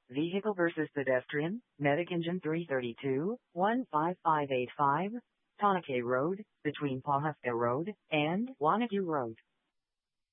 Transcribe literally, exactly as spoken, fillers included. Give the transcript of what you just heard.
Vehicle versus pedestrian, Medic Engine three thirty-two, one five five eight five, Tanake Road, between Pahafka Road and Wanagyu Road.